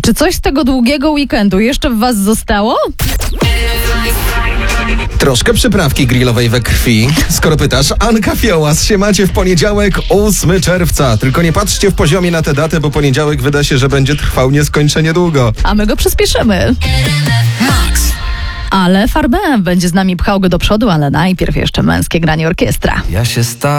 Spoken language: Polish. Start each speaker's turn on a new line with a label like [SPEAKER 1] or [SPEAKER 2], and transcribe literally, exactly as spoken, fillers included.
[SPEAKER 1] Czy coś z tego długiego weekendu jeszcze w was zostało?
[SPEAKER 2] Troszkę przyprawki grillowej we krwi. Skoro pytasz, Anka Fiołas się macie w poniedziałek, ósmego czerwca. Tylko nie patrzcie w poziomie na tę datę, bo poniedziałek wyda się, że będzie trwał nieskończenie długo.
[SPEAKER 1] A my go przyspieszymy.
[SPEAKER 3] Max.
[SPEAKER 1] Ale Farbem będzie z nami pchał go do przodu, ale najpierw jeszcze męskie granie orkiestra.
[SPEAKER 3] Ja się sta